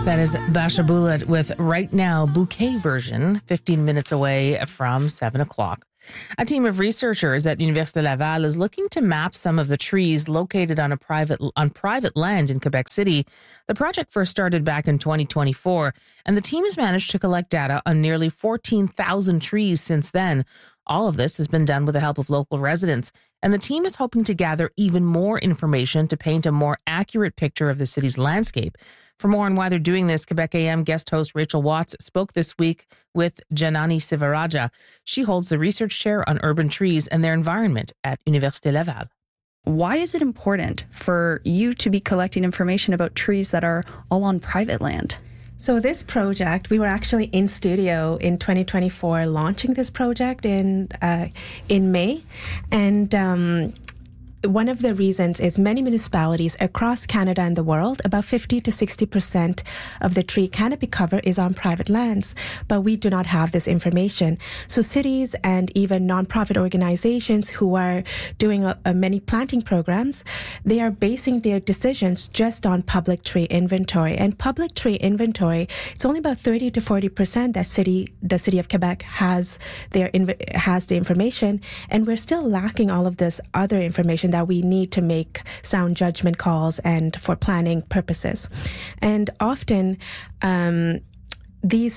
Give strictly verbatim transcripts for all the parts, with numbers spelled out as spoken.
That is Basha Bulat with Right Now Bouquet version, fifteen minutes away from seven o'clock. A team of researchers at Université Laval is looking to map some of the trees located on a private on private land in Quebec City. The project first started back in twenty twenty-four, and the team has managed to collect data on nearly fourteen thousand trees since then. All of this has been done with the help of local residents, and the team is hoping to gather even more information to paint a more accurate picture of the city's landscape. For more on why they're doing this, Quebec A M guest host Rachel Watts spoke this week with Janani Sivaraja. She holds the research chair on urban trees and their environment at Université Laval. Why is it important for you to be collecting information about trees that are all on private land? So this project, we were actually in studio in twenty twenty-four launching this project in uh, in May. And um, one of the reasons is many municipalities across Canada and the world, about fifty to sixty percent of the tree canopy cover is on private lands, but we do not have this information. So cities and even nonprofit organizations who are doing a, a many planting programs, they are basing their decisions just on public tree inventory. And public tree inventory, it's only about thirty to forty percent that city, the city of Quebec has their has the information, and we're still lacking all of this other information that we need to make sound judgment calls and for planning purposes. And often um, these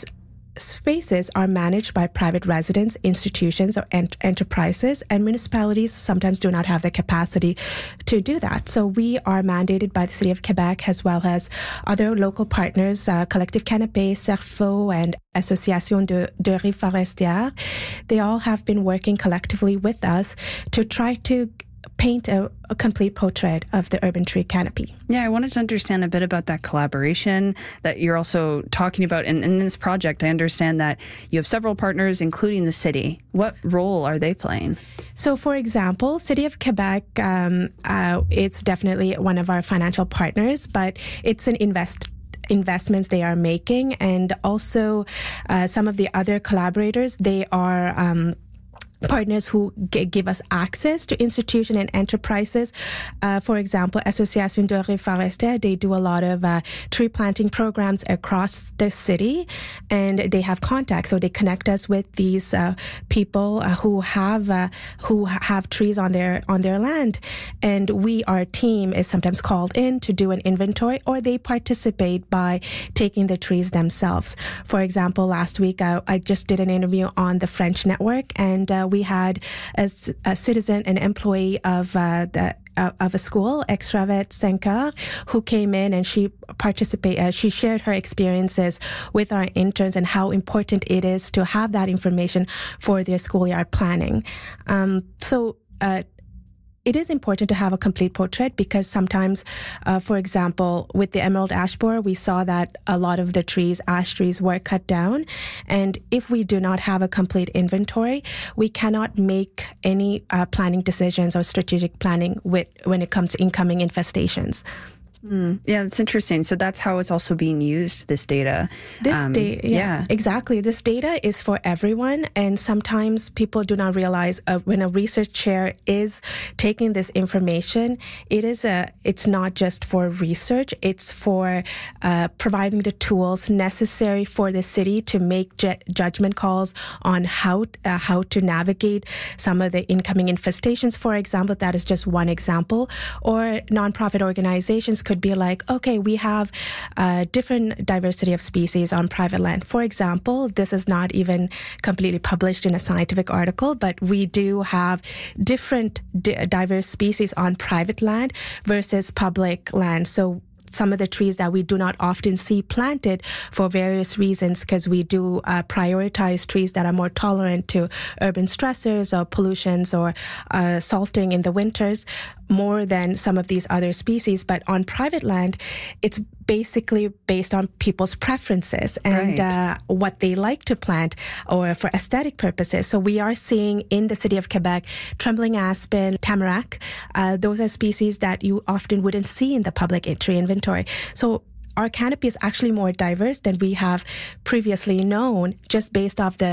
spaces are managed by private residents, institutions, or ent- enterprises, and municipalities sometimes do not have the capacity to do that. So we are mandated by the City of Quebec as well as other local partners, uh, Collectif Canapé, Cerfo, and Association de, de Rives Forestières. They all have been working collectively with us to try to paint a, a complete portrait of the urban tree canopy. Yeah, I wanted to understand a bit about that collaboration that you're also talking about. And in this project, I understand that you have several partners, including the city. What role are they playing? So, for example, City of Quebec, um, uh, it's definitely one of our financial partners, but it's an invest investments they are making. And also uh, some of the other collaborators, they are um, partners who g- give us access to institutions and enterprises. Uh, for example, Association de Rives Forestières, they do a lot of uh, tree planting programs across the city, and they have contacts. So they connect us with these uh, people uh, who have uh, who have trees on their on their land, and we, our team, is sometimes called in to do an inventory, or they participate by taking the trees themselves. For example, last week uh, I just did an interview on the French network, and uh, we had a, a citizen, an employee of uh, the uh, of a school, Extravet Senker, who came in and she participate. Uh, she shared her experiences with our interns and how important it is to have that information for their schoolyard planning. Um, so. Uh, It is important to have a complete portrait because sometimes, uh, for example, with the emerald ash borer, we saw that a lot of the trees, ash trees, were cut down. And if we do not have a complete inventory, we cannot make any uh, planning decisions or strategic planning with when it comes to incoming infestations. Mm. Yeah, that's interesting. So that's how it's also being used, this data. This um, data, yeah, yeah, exactly. This data is for everyone. And sometimes people do not realize uh, when a research chair is taking this information, it is a, it's not just for research, it's for uh, providing the tools necessary for the city to make ju- judgment calls on how, uh, how to navigate some of the incoming infestations. For example, that is just one example. Or nonprofit organizations could be like, okay, we have a different diversity of species on private land. For example, this is not even completely published in a scientific article, but we do have different di- diverse species on private land versus public land. So some of the trees that we do not often see planted for various reasons, because we do uh, prioritize trees that are more tolerant to urban stressors or pollutions or uh, salting in the winters more than some of these other species. But on private land, it's basically based on people's preferences and right. uh, what they like to plant or for aesthetic purposes. So we are seeing in the city of Quebec, trembling aspen, tamarack, uh, those are species that you often wouldn't see in the public tree inventory. So our canopy is actually more diverse than we have previously known, just based off the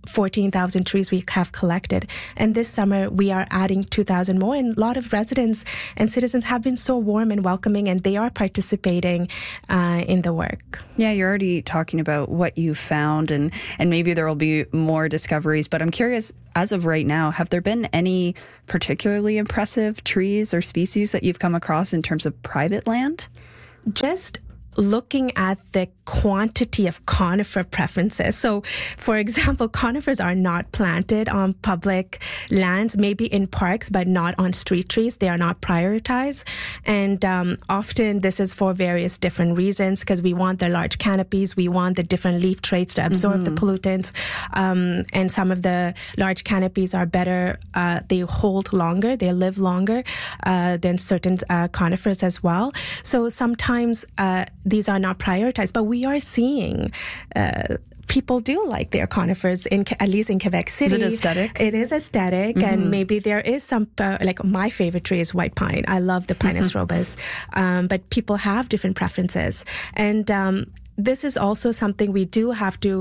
fourteen thousand trees we have collected. And this summer, we are adding two thousand more. And a lot of residents and citizens have been so warm and welcoming, and they are participating uh, in the work. Yeah, you're already talking about what you found, and, and maybe there will be more discoveries. But I'm curious, as of right now, have there been any particularly impressive trees or species that you've come across in terms of private land? Just looking at the quantity of conifer preferences. So, for example, conifers are not planted on public lands, maybe in parks, but not on street trees. They are not prioritized. And um, often this is for various different reasons, because we want the large canopies, we want the different leaf traits to absorb mm-hmm. the pollutants. Um, and some of the large canopies are better, uh, they hold longer, they live longer uh, than certain uh, conifers as well. So sometimes uh, these are not prioritized, but we are seeing uh, people do like their conifers, in at least in Quebec City. Is it aesthetic? It is aesthetic, mm-hmm. and maybe there is some, uh, like my favorite tree is white pine. I love the Pinus mm-hmm. robus, um, but people have different preferences. And um, this is also something we do have to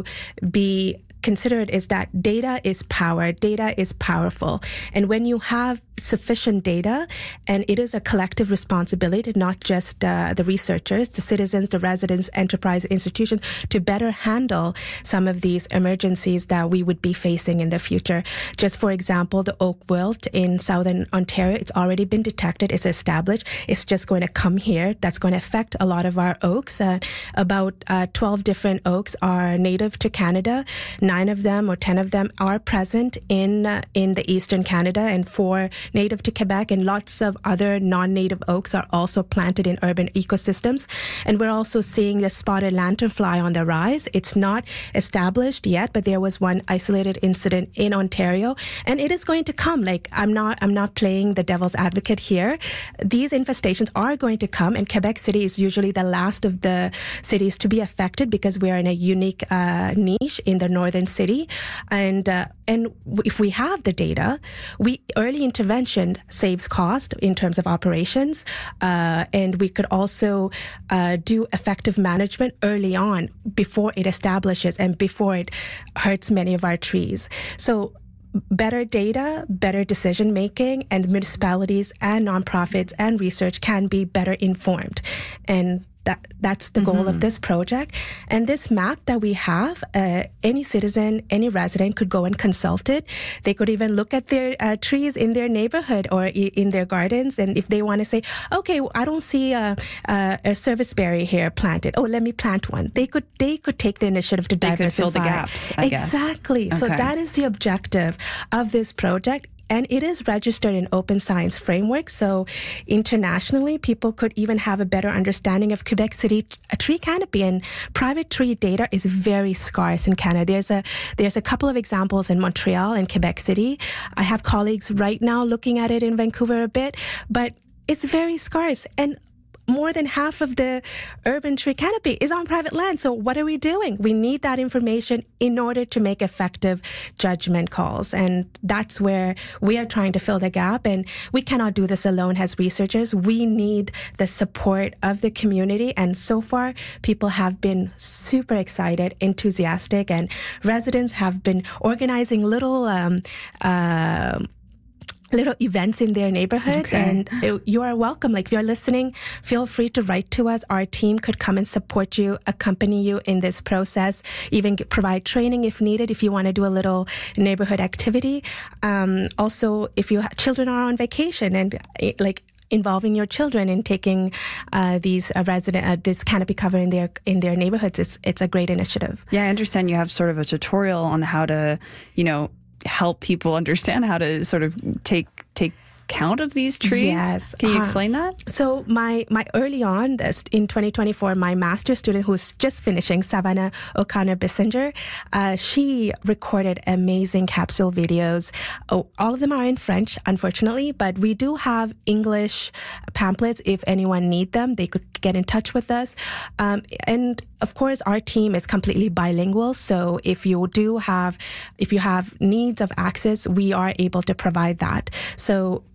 be considered, is that data is power. Data is powerful. And when you have sufficient data, and it is a collective responsibility, not just uh, the researchers, the citizens, the residents, enterprise, institutions, to better handle some of these emergencies that we would be facing in the future. Just for example, the oak wilt in southern Ontario, it's already been detected, it's established, it's just going to come here. That's going to affect a lot of our oaks. Uh, about uh, twelve different oaks are native to Canada. Nine of them or ten of them are present in uh, in the eastern Canada, and four native to Quebec, and lots of other non-native oaks are also planted in urban ecosystems. And we're also seeing the spotted lanternfly on the rise. It's not established yet, but there was one isolated incident in Ontario, and it is going to come. Like, I'm not I'm not playing the devil's advocate here. These infestations are going to come, and Quebec City is usually the last of the cities to be affected, because we are in a unique uh, niche in the northern city. And uh, and if we have the data, we early intervention saves cost in terms of operations, uh, and we could also uh, do effective management early on, before it establishes and before it hurts many of our trees. So better data, better decision making, and municipalities and nonprofits and research can be better informed. And That, that's the goal mm-hmm. of this project. And this map that we have, uh, any citizen, any resident could go and consult it. They could even look at their uh, trees in their neighborhood or I- in their gardens. And if they want to say, okay, well, I don't see a, a, a serviceberry here planted. Oh, let me plant one. They could they could take the initiative to they diversify. They could fill the gaps, I guess. Exactly. Okay. So that is the objective of this project. And it is registered in Open Science Framework. So internationally, people could even have a better understanding of Quebec City a tree canopy. And private tree data is very scarce in Canada. There's a there's a couple of examples in Montreal and Quebec City. I have colleagues right now looking at it in Vancouver a bit, but it's very scarce. And more than half of the urban tree canopy is on private land. So what are we doing? We need that information in order to make effective judgment calls. And that's where we are trying to fill the gap. And we cannot do this alone as researchers. We need the support of the community. And so far, people have been super excited, enthusiastic, and residents have been organizing little um, uh, little events in their neighborhoods. Okay. And you are welcome. Like, if you're listening, feel free to write to us. Our team could come and support you, accompany you in this process, even get, provide training if needed, if you want to do a little neighborhood activity. Um, also, if you ha- children are on vacation and like involving your children in taking uh, these uh, resident uh, this canopy cover in their in their neighborhoods, it's it's a great initiative. Yeah, I understand you have sort of a tutorial on how to, you know, help people understand how to sort of take take count of these trees. Yes. Can you uh, explain that? So my my early on this in twenty twenty-four, my master's student who's just finishing, Savannah O'Connor Bissinger, uh, she recorded amazing capsule videos. Oh, all of them are in French, unfortunately, but we do have English pamphlets. If anyone need them, they could get in touch with us. Um, and of course, our team is completely bilingual. So if you do have, if you have needs of access, we are able to provide that. So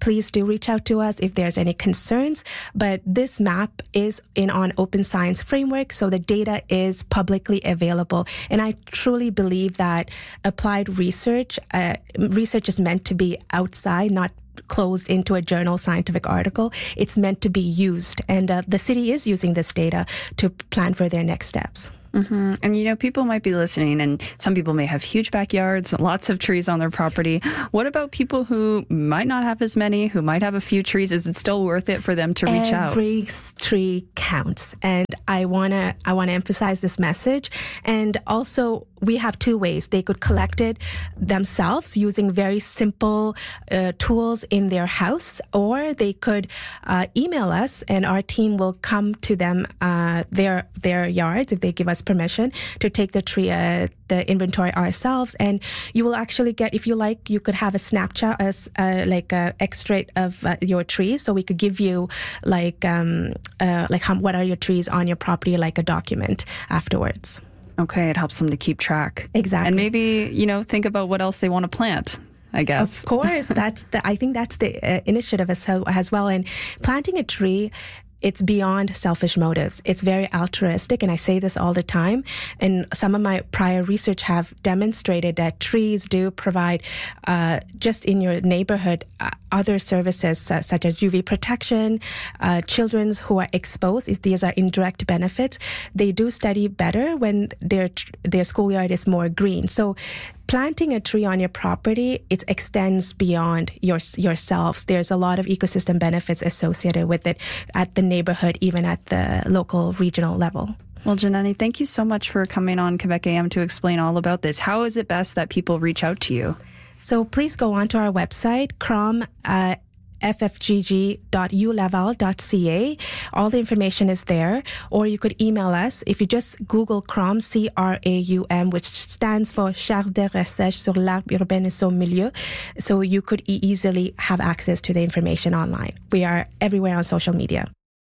please do reach out to us if there's any concerns. But this map is in on Open Science Framework, so the data is publicly available. And I truly believe that applied research, uh, research is meant to be outside, not closed into a journal scientific article. It's meant to be used. And uh, the city is using this data to plan for their next steps. Mm-hmm. And, you know, people might be listening, and some people may have huge backyards, lots of trees on their property. What about people who might not have as many, who might have a few trees? Is it still worth it for them to reach out? Every tree counts. And I want to I want to emphasize this message. And also, we have two ways. They could collect it themselves using very simple uh, tools in their house, or they could uh, email us, and our team will come to them, uh, their their yards, if they give us permission to take the tree, uh, the inventory ourselves. And you will actually get, if you like, you could have a snapshot as uh, like a extract of uh, your trees. So we could give you like um uh, like how, what are your trees on your property, like a document afterwards. Okay, it helps them to keep track. Exactly. And maybe, you know, think about what else they want to plant, I guess. Of course, that's the, I think that's the uh, initiative as, as well. And planting a tree, it's beyond selfish motives. It's very altruistic, and I say this all the time. And some of my prior research have demonstrated that trees do provide, uh, just in your neighborhood, uh, other services uh, such as U V protection, uh, children who are exposed. These are indirect benefits. They do study better when their their schoolyard is more green. So planting a tree on your property, it extends beyond your, yourselves. There's a lot of ecosystem benefits associated with it at the neighborhood, even at the local, regional level. Well, Janani, thank you so much for coming on Quebec A M to explain all about this. How is it best that people reach out to you? So please go onto our website, crom, uh, f f g g dot u laval dot c a. All the information is there. Or you could email us. If you just Google CRAUM, C R A U M, which stands for Charte de recherche sur l'arbre urbain et son milieu. So you could e- easily have access to the information online. We are everywhere on social media.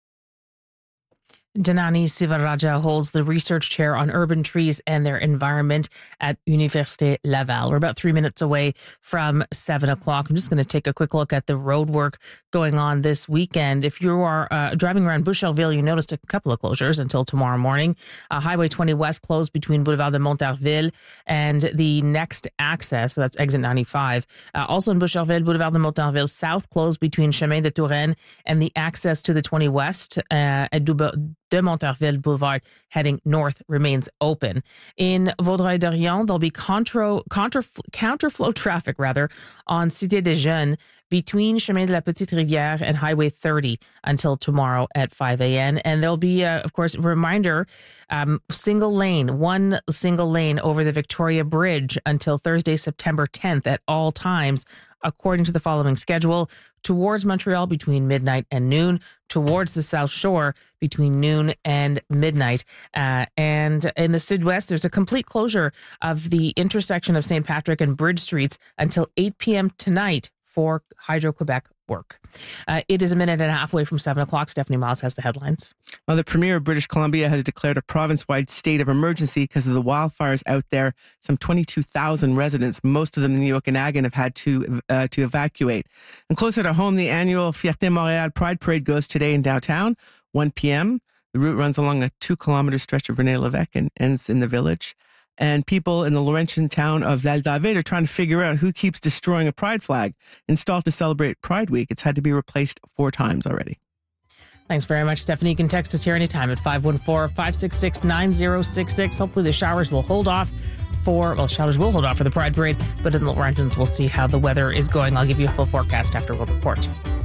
Janani Sivaraja holds the research chair on urban trees and their environment at Université Laval. We're about three minutes away from seven o'clock. I'm just going to take a quick look at the road work going on this weekend. If you are uh, driving around Boucherville, you noticed a couple of closures until tomorrow morning. Uh, Highway twenty West closed between Boulevard de Montarville and the next access, so that's exit ninety-five. Uh, also in Boucherville, Boulevard de Montarville South closed between Chemin de Touraine and the access to the twenty West uh, at Dub- de Montarville Boulevard heading north remains open. In Vaudreuil-Dorion, there'll be contro, contra, counterflow traffic rather on Cité des Jeunes between Chemin de la Petite Rivière and Highway thirty until tomorrow at five a.m. And there'll be, uh, of course, a reminder, um, single lane, one single lane over the Victoria Bridge until Thursday, September tenth at all times, according to the following schedule: towards Montreal between midnight and noon, towards the South Shore between noon and midnight. Uh, and in the Sud-West, there's a complete closure of the intersection of Saint Patrick and Bridge Streets until eight p.m. tonight for Hydro-Quebec work. Uh, it is a minute and a half away from seven o'clock. Stephanie Miles has the headlines. Well, the Premier of British Columbia has declared a province-wide state of emergency because of the wildfires out there. Some twenty-two thousand residents, most of them in the Okanagan, have had to uh, to evacuate. And closer to home, the annual Fierté Montréal Pride Parade goes today in downtown, one p.m. The route runs along a two-kilometer stretch of René Lévesque and ends in the village. And people in the Laurentian town of Val-David are trying to figure out who keeps destroying a pride flag installed to celebrate Pride Week. It's had to be replaced four times already. Thanks very much, Stephanie. You can text us here anytime at five one four, five six six, nine zero six six. Hopefully the showers will hold off for, well, showers will hold off for the Pride Parade, but in the Laurentians, we'll see how the weather is going. I'll give you a full forecast after we'll report.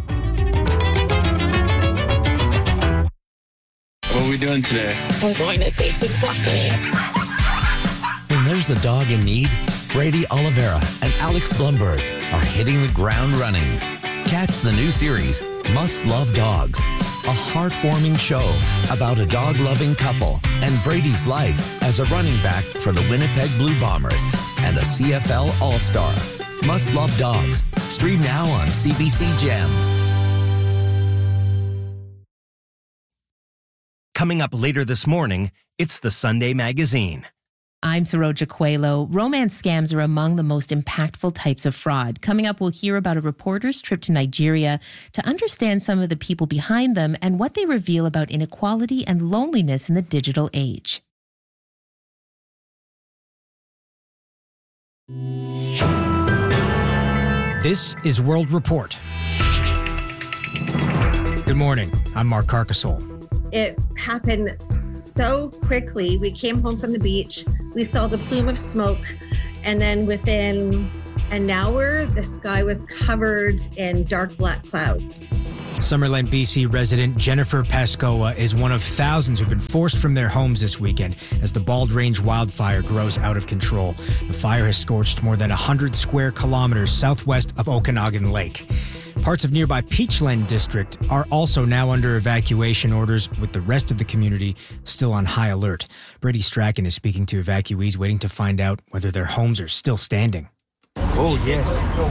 What are we doing today? We're going to save some puppies. When there's a dog in need, Brady Oliveira and Alex Blumberg are hitting the ground running. Catch the new series, Must Love Dogs, a heartwarming show about a dog-loving couple and Brady's life as a running back for the Winnipeg Blue Bombers and a C F L All-Star. Must Love Dogs. Stream now on C B C Gem. Coming up later this morning, it's the Sunday Magazine. I'm Saroja Coelho. Romance scams are among the most impactful types of fraud. Coming up, we'll hear about a reporter's trip to Nigeria to understand some of the people behind them and what they reveal about inequality and loneliness in the digital age. This is World Report. Good morning. I'm Mark Carcasole. It happened so quickly. We came home from the beach. We saw the plume of smoke. And then within an hour, the sky was covered in dark black clouds. Summerland, B C resident Jennifer Pascoa is one of thousands who've been forced from their homes this weekend as the Bald Range wildfire grows out of control. The fire has scorched more than one hundred square kilometers southwest of Okanagan Lake. Parts of nearby Peachland District are also now under evacuation orders, with the rest of the community still on high alert. Brady Strachan is speaking to evacuees waiting to find out whether their homes are still standing. Oh, yes.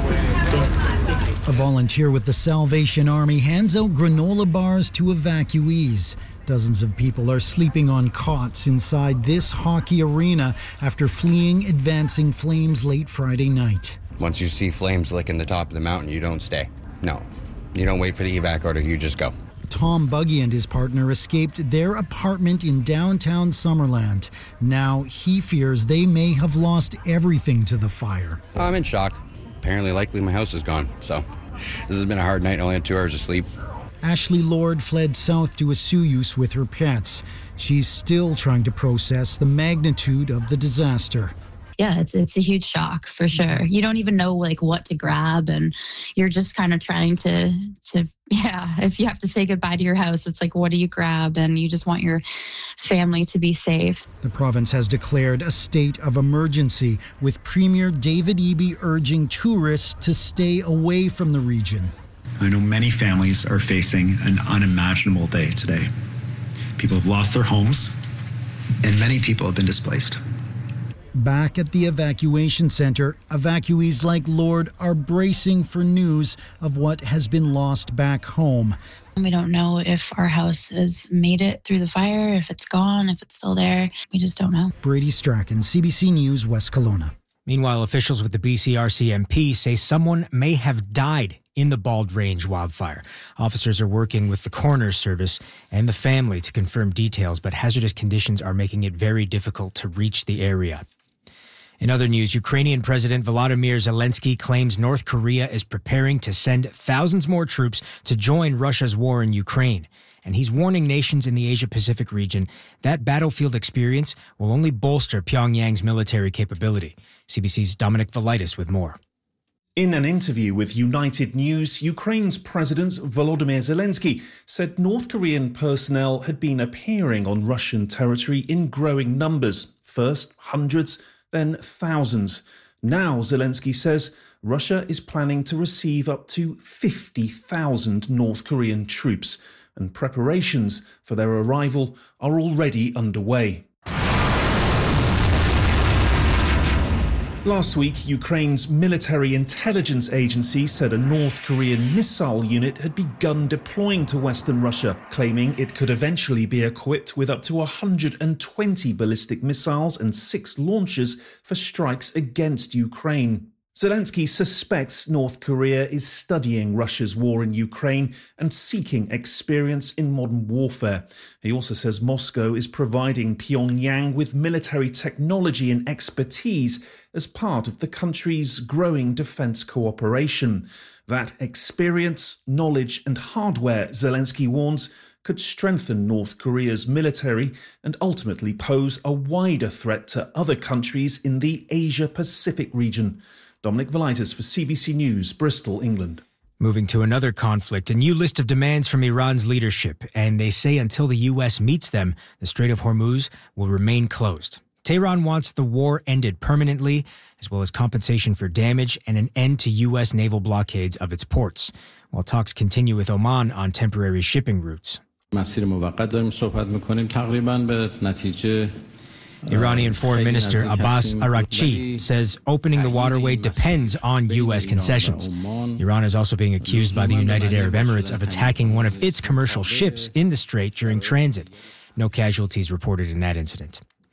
A volunteer with the Salvation Army hands out granola bars to evacuees. Dozens of people are sleeping on cots inside this hockey arena after fleeing advancing flames late Friday night. Once you see flames licking the top of the mountain, you don't stay. No, you don't wait for the evac order, you just go. Tom Buggy and his partner escaped their apartment in downtown Summerland. Now he fears they may have lost everything to the fire. I'm in shock. Apparently, likely my house is gone, so this has been a hard night. I only had two hours of sleep. Ashley Lord fled south to Osoyoos with her pets. She's still trying to process the magnitude of the disaster. Yeah, it's it's a huge shock for sure. You don't even know like what to grab, and you're just kind of trying to to yeah. If you have to say goodbye to your house, it's like, what do you grab? And you just want your family to be safe. The province has declared a state of emergency, with Premier David Eby urging tourists to stay away from the region. I know many families are facing an unimaginable day today. People have lost their homes, and many people have been displaced. Back at the evacuation center, evacuees like Lord are bracing for news of what has been lost back home. We don't know if our house has made it through the fire, if it's gone, if it's still there. We just don't know. Brady Strachan, C B C News, West Kelowna. Meanwhile, officials with the B C R C M P say someone may have died in the Bald Range wildfire. Officers are working with the coroner's service and the family to confirm details, but hazardous conditions are making it very difficult to reach the area. In other news, Ukrainian President Volodymyr Zelensky claims North Korea is preparing to send thousands more troops to join Russia's war in Ukraine. And he's warning nations in the Asia-Pacific region that battlefield experience will only bolster Pyongyang's military capability. C B C's Dominic Velitis with more. In an interview with United News, Ukraine's President Volodymyr Zelensky said North Korean personnel had been appearing on Russian territory in growing numbers. First, hundreds, then thousands. Now, Zelensky says, Russia is planning to receive up to fifty thousand North Korean troops, and preparations for their arrival are already underway. Last week, Ukraine's military intelligence agency said a North Korean missile unit had begun deploying to Western Russia, claiming it could eventually be equipped with up to one hundred twenty ballistic missiles and six launchers for strikes against Ukraine. Zelensky suspects North Korea is studying Russia's war in Ukraine and seeking experience in modern warfare. He also says Moscow is providing Pyongyang with military technology and expertise as part of the country's growing defense cooperation. That experience, knowledge and hardware, Zelensky warns, could strengthen North Korea's military and ultimately pose a wider threat to other countries in the Asia-Pacific region. Dominic Velitis for C B C News, Bristol, England. Moving to another conflict, a new list of demands from Iran's leadership, and they say until the U S meets them, the Strait of Hormuz will remain closed. Tehran wants the war ended permanently, as well as compensation for damage and an end to U S naval blockades of its ports, while talks continue with Oman on temporary shipping routes. Iranian Foreign Minister Abbas Araghchi says opening the waterway depends on U S concessions. Iran is also being accused by the United Arab Emirates of attacking one of its commercial ships in the strait during transit. No casualties reported in that incident.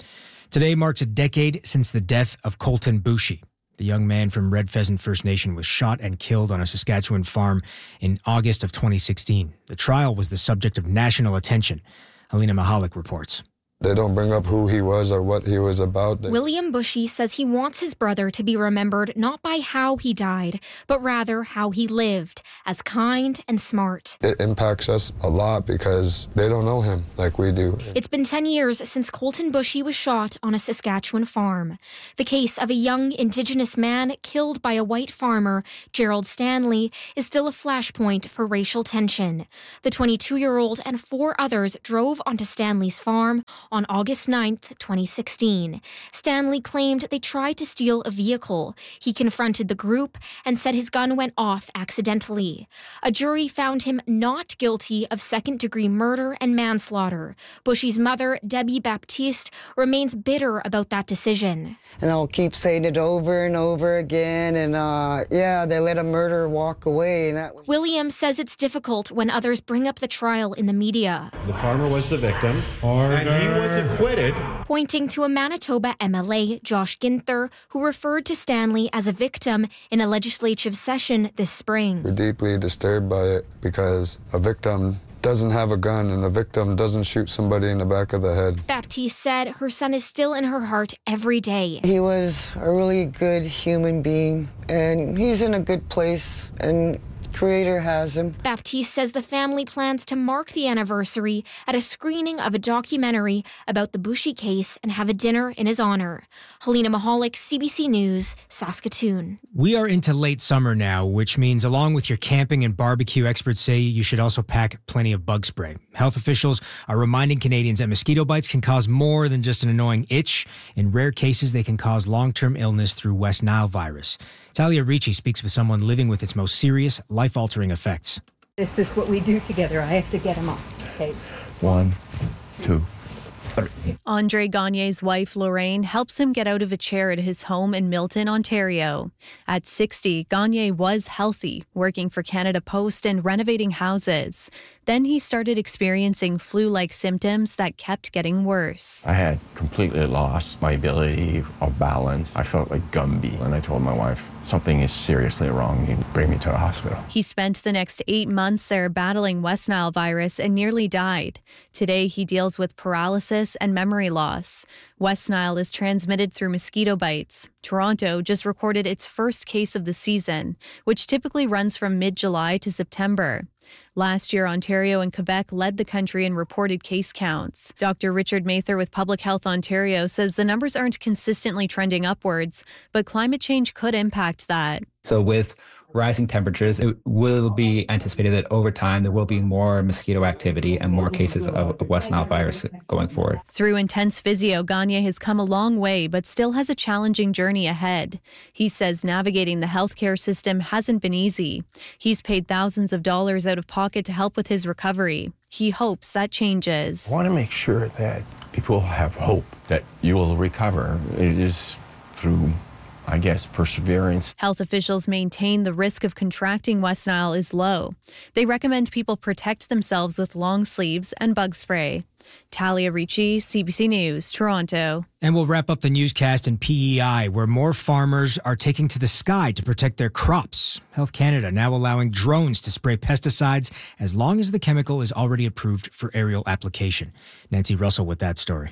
Today marks a decade since the death of Colton Boushie. The young man from Red Pheasant First Nation was shot and killed on a Saskatchewan farm in August of twenty sixteen. The trial was the subject of national attention. Helena Mahalik reports. They don't bring up who he was or what he was about. William Boushie says he wants his brother to be remembered not by how he died, but rather how he lived, as kind and smart. It impacts us a lot because they don't know him like we do. It's been ten years since Colton Boushie was shot on a Saskatchewan farm. The case of a young Indigenous man killed by a white farmer, Gerald Stanley, is still a flashpoint for racial tension. The twenty-two-year-old and four others drove onto Stanley's farm on August ninth, twenty sixteen. Stanley claimed they tried to steal a vehicle. He confronted the group and said his gun went off accidentally. A jury found him not guilty of second-degree murder and manslaughter. Boushie's mother, Debbie Baptiste, remains bitter about that decision. And I'll keep saying it over and over again, and uh, yeah, they let a murderer walk away. And that... William says it's difficult when others bring up the trial in the media. The farmer was the victim, and he was acquitted. Pointing to a Manitoba M L A, Josh Ginther, who referred to Stanley as a victim in a legislative session this spring. We're deeply disturbed by it because a victim doesn't have a gun and a victim doesn't shoot somebody in the back of the head. Baptiste said her son is still in her heart every day. He was a really good human being, and he's in a good place, and Creator has him. Baptiste says the family plans to mark the anniversary at a screening of a documentary about the Boushie case and have a dinner in his honor. Helena Mahalik, C B C News, Saskatoon. We are into late summer now, which means along with your camping and barbecue, experts say you should also pack plenty of bug spray. Health officials are reminding Canadians that mosquito bites can cause more than just an annoying itch. In rare cases, they can cause long-term illness through West Nile virus. Talia Ricci speaks with someone living with its most serious, life-altering effects. This is what we do together. I have to get him off. Okay. One, two, three. Andre Gagne's wife, Lorraine, helps him get out of a chair at his home in Milton, Ontario. At sixty, Gagne was healthy, working for Canada Post and renovating houses. Then he started experiencing flu-like symptoms that kept getting worse. I had completely lost my ability of balance. I felt like Gumby, and I told my wife, something is seriously wrong. You bring me to a hospital. He spent the next eight months there battling West Nile virus and nearly died. Today, he deals with paralysis and memory loss. West Nile is transmitted through mosquito bites. Toronto just recorded its first case of the season, which typically runs from mid-July to September. Last year, Ontario and Quebec led the country in reported case counts. Doctor Richard Mather with Public Health Ontario says the numbers aren't consistently trending upwards, but climate change could impact that. So with rising temperatures, it will be anticipated that over time there will be more mosquito activity and more cases of West Nile virus going forward. Through intense physio, Gagne has come a long way, but still has a challenging journey ahead. He says navigating the healthcare system hasn't been easy. He's paid thousands of dollars out of pocket to help with his recovery. He hopes that changes. I want to make sure that people have hope that you will recover. It is through, I guess, perseverance. Health officials maintain the risk of contracting West Nile is low. They recommend people protect themselves with long sleeves and bug spray. Talia Ricci, C B C News, Toronto. And we'll wrap up the newscast in P E I, where more farmers are taking to the sky to protect their crops. Health Canada now allowing drones to spray pesticides as long as the chemical is already approved for aerial application. Nancy Russell with that story.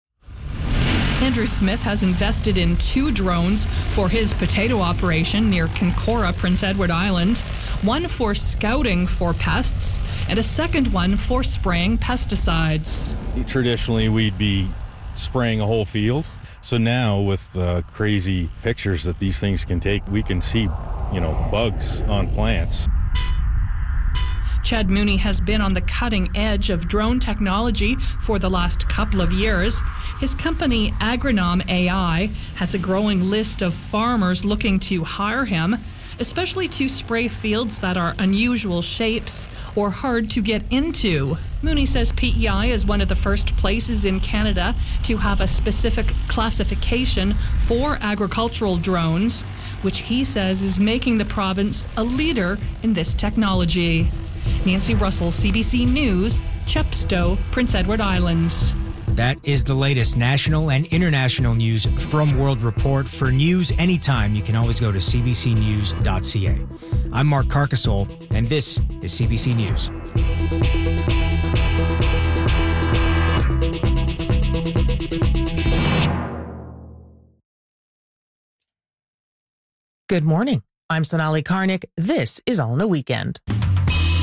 Andrew Smith has invested in two drones for his potato operation near Kinkora, Prince Edward Island, one for scouting for pests and a second one for spraying pesticides. Traditionally, we'd be spraying a whole field. So now with uh, crazy pictures that these things can take, we can see, you know, bugs on plants. Chad Mooney has been on the cutting edge of drone technology for the last couple of years. His company, Agronom A I, has a growing list of farmers looking to hire him, especially to spray fields that are unusual shapes or hard to get into. Mooney says P E I is one of the first places in Canada to have a specific classification for agricultural drones, which he says is making the province a leader in this technology. Nancy Russell, C B C News, Chepstow, Prince Edward Island. That is the latest national and international news from World Report. For news anytime, you can always go to c b c news dot c a. I'm Mark Carcasole, and this is C B C News. Good morning. I'm Sonali Karnik. This is All in a Weekend.